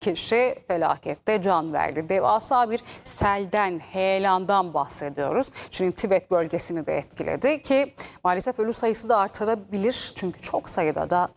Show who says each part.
Speaker 1: kişi felakette can verdi. Devasa bir selden, heyelandan bahsediyoruz. Çünkü Tibet bölgesini de etkiledi ki maalesef ölü sayısı da artabilir. Çünkü çok sayıda da